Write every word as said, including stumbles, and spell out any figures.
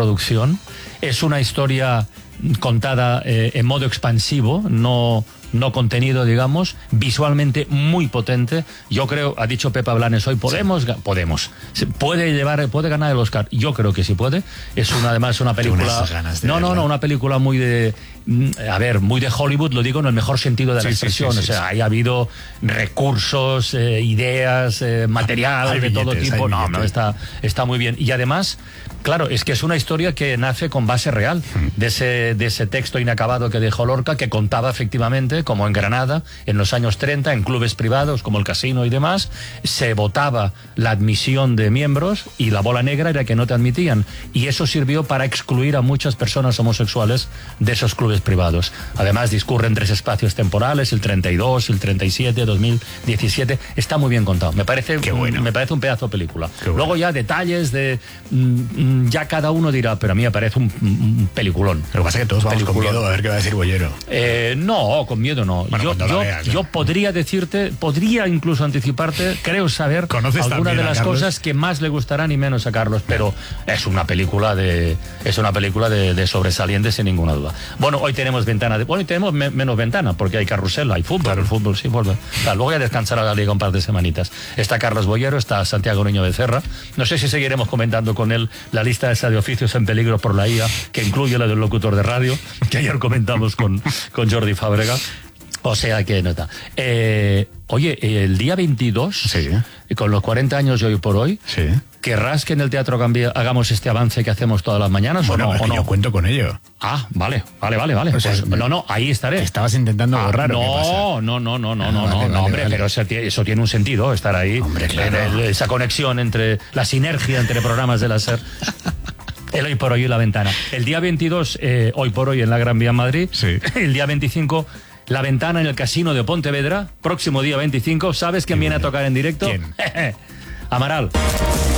producción. Es una historia contada eh, en modo expansivo, no, no contenido, digamos, visualmente muy potente. Yo creo, ha dicho Pepa Blanes hoy, podemos, sí. podemos, puede llevar, puede ganar el Oscar. Yo creo que sí puede. Es una, además una película, no, no, no, una película muy de, a ver, muy de Hollywood, lo digo en el mejor sentido de la sí, expresión. Sí, sí, sí, o sea, sí. Ahí ha habido recursos, eh, ideas, eh, material hay de billetes, todo tipo. No, no, está, está muy bien. Y además, claro, es que es una historia que nace con base real, de ese, de ese texto inacabado que dejó Lorca, que contaba efectivamente como en Granada, en los años treinta, en clubes privados como el Casino y demás, se votaba la admisión de miembros y la bola negra era que no te admitían. Y eso sirvió para excluir a muchas personas homosexuales de esos clubes privados. Además, discurren tres espacios temporales, el treinta y dos, el treinta y siete, dos mil diecisiete. Está muy bien contado. Me parece, Qué bueno. me parece un pedazo de película. Qué Luego bueno. ya detalles de... Mmm, ya cada uno dirá, pero a mí me parece un, un peliculón. Lo que pasa es que todos vamos peliculón. con miedo a ver qué va a decir Bollero. Eh, no, con miedo no. Bueno, yo yo, veas, yo podría decirte, podría incluso anticiparte, creo saber algunas de las cosas que más le gustarán y menos a Carlos, pero es una película de es una película de, de sobresaliente sin ninguna duda. Bueno, hoy tenemos ventana de, bueno, hoy tenemos me, menos ventana porque hay carrusel, hay fútbol, claro. el fútbol sí vuelve. Claro, luego ya descansará la liga un par de semanitas. Está Carlos Bollero, está Santiago Niño Becerra. No sé si seguiremos comentando con él la lista esa de oficios en peligro por la I A, que incluye la del locutor de radio, que ayer comentamos con, con Jordi Fábrega. O sea que nota. Eh, oye, el día veintidós, sí. con los cuarenta años de hoy por hoy, sí. ¿querrás que en el Teatro Gambia hagamos este avance que hacemos todas las mañanas? Bueno, ¿o no? Es ¿o que no? Yo cuento con ello. Ah, vale, vale, vale, vale. O sea, pues, no, no, ahí estaré. Estabas intentando ah, borrar. No, no, no, no, no, ah, no, vale, no, vale, no, hombre, vale. pero eso, eso tiene un sentido, estar ahí. Hombre, claro. En el, esa conexión entre, la sinergia entre programas de la SER. El Hoy por Hoy y La Ventana. El día veintidós, eh, Hoy por Hoy en la Gran Vía Madrid. Sí. El día veinticinco, La Ventana en el Casino de Pontevedra. Próximo día veinticinco. ¿Sabes quién viene a tocar en directo? ¿Quién? Amaral.